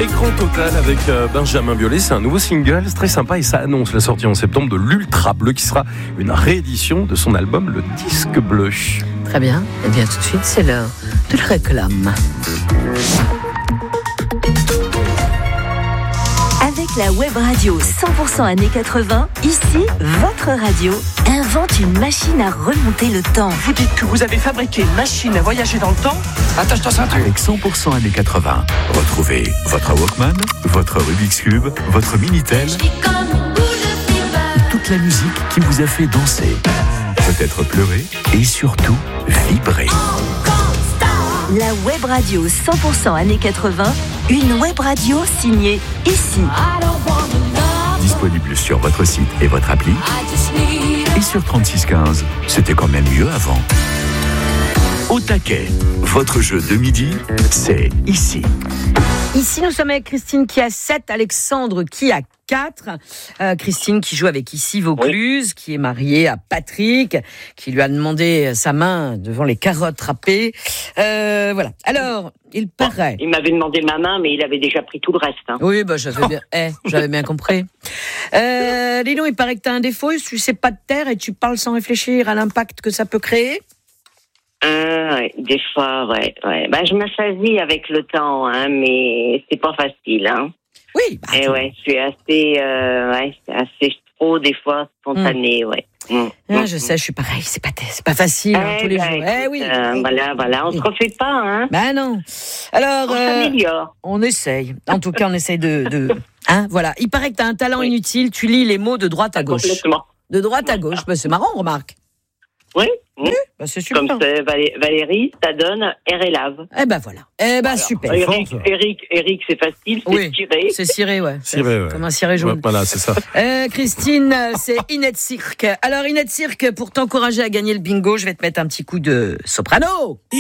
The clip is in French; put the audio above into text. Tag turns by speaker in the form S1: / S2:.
S1: Écran total avec Benjamin Biolay, c'est un nouveau single, c'est très sympa et ça annonce la sortie en septembre de l'Ultra Bleu qui sera une réédition de son album Le Disque Bleu.
S2: Très bien, et bien tout de suite c'est l'heure de la réclame.
S3: Avec la web radio 100% années 80, ici, votre radio invente une machine à remonter le temps.
S4: Vous dites que vous avez fabriqué une machine à voyager dans le temps ? Attache-toi ça un truc.
S5: Avec 100% années 80, retrouvez votre Walkman, votre Rubik's Cube, votre Minitel et toute la musique qui vous a fait danser, peut-être pleurer et surtout vibrer.
S3: La web radio 100% années 80, une web radio signée ici.
S5: Disponible sur votre site et votre appli. Et sur 3615, c'était quand même mieux avant. Au taquet, votre jeu de midi, c'est ici.
S2: Ici, nous sommes avec Christine qui a 7, Alexandre qui a 4. Christine qui joue avec Ici Vaucluse, qui est mariée à Patrick, qui lui a demandé sa main devant les carottes râpées. Voilà. Alors, il paraît...
S6: Il m'avait demandé ma main, mais il avait déjà pris tout le reste. Hein.
S2: Oui, j'avais bien compris. Dis-donc, il paraît que tu as un défaut, tu sais pas te taire et tu parles sans réfléchir à l'impact que ça peut créer.
S6: Ouais, des fois, ouais. Bah, je m'assasie avec le temps, hein, mais c'est pas facile, hein.
S2: Oui.
S6: Et ouais, je suis assez, c'est assez trop des fois spontané, ouais.
S2: Je sais, je suis pareil, c'est pas facile tous les jours. Oui.
S6: Voilà, on se refait pas, hein.
S2: Ben non. Alors,
S6: on s'améliore.
S2: On essaye. En tout cas, on essaye de hein, voilà. Il paraît que tu as un talent inutile. Tu lis les mots de droite à gauche.
S6: Complètement.
S2: De droite à gauche. Ben, c'est marrant, remarque.
S6: Oui.
S2: Ben, c'est super.
S6: Comme c'est Valérie, ça donne R et lave.
S2: Eh ben voilà. Alors, super.
S6: Eric, c'est facile, c'est ciré.
S2: C'est ciré, ouais.
S1: Ciré, ouais.
S2: Comme un ciré jaune.
S1: Ouais, voilà, c'est ça.
S2: Christine, c'est Inette Cirque. Alors, Inette Cirque, pour t'encourager à gagner le bingo, je vais te mettre un petit coup de soprano.